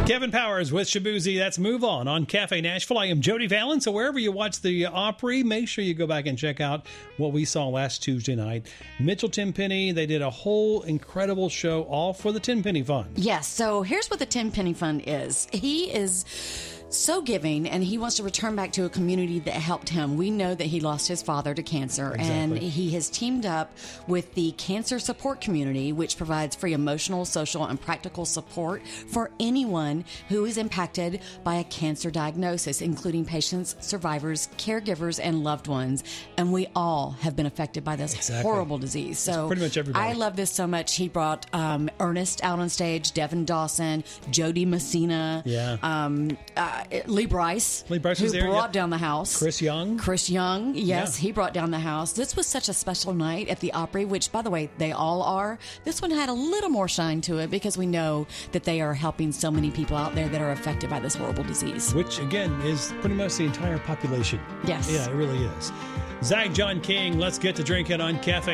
Kevin Powers with Shabuzi. That's Move On Cafe Nashville. I am Jody Fallon. So wherever you watch the Opry, make sure you go back and check out what we saw last Tuesday night. Mitchell Tenpenny, they did a whole incredible show all for the Tenpenny Fund. Yes. So here's what the Tenpenny Fund is. He is so giving, and he wants to return back to a community that helped him. We know that he lost his father to cancer, and he has teamed up with the Cancer Support Community, which provides free emotional, social, and practical support for anyone who is impacted by a cancer diagnosis, including patients, survivors, caregivers, and loved ones. And we all have been affected by this horrible disease. So pretty much everybody. I love this so much. He brought Ernest out on stage, Devin Dawson, Jody Messina, Lee Bryce was who there, brought down the house. Chris Young, yes, he brought down the house. This was such a special night at the Opry, which, by the way, they all are. This one had a little more shine to it because we know that they are helping so many people out there that are affected by this horrible disease. which again is pretty much the entire population. Yes. Yeah, it really is. Zach John King, let's get to drinking on Cafe